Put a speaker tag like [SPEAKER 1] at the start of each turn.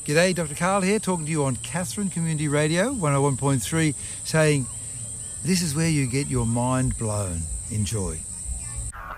[SPEAKER 1] G'day, Dr. Karl here, talking to you on Katherine Community Radio, 101.3, saying this is where you get your mind blown. Enjoy.